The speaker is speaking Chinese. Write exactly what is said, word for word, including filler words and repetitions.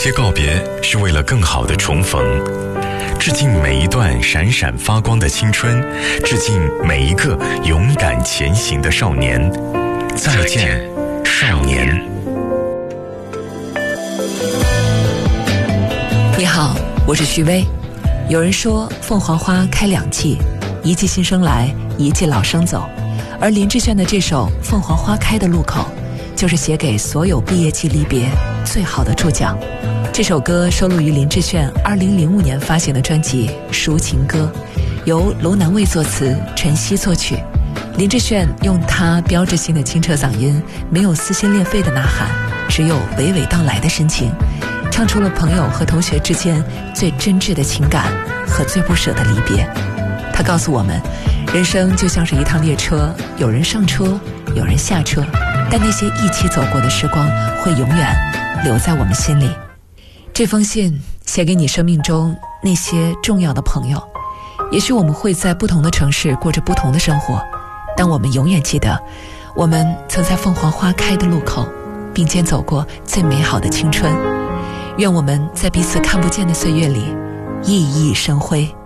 些告别是为了更好的重逢，致敬每一段闪闪发光的青春，致敬每一个勇敢前行的少年。再见，少年。 你好，我是徐薇。有人说凤凰花开两季，一季新生来，一季老生走。而林志炫的这首《凤凰花开的路口》，就是写给所有毕业季离别最好的注脚。这首歌收录于林志炫二零零五年发行的专辑《抒情歌》，由楼南卫作词，陈曦作曲。林志炫用他标志性的清澈嗓音，没有撕心裂肺的呐喊，只有娓娓道来的深情，唱出了朋友和同学之间最真挚的情感和最不舍的离别。他告诉我们，人生就像是一趟列车，有人上车，有人下车，但那些一起走过的时光会永远留在我们心里。这封信写给你生命中那些重要的朋友，也许我们会在不同的城市过着不同的生活，但我们永远记得，我们曾在凤凰花开的路口并肩走过最美好的青春。愿我们在彼此看不见的岁月里熠熠生辉。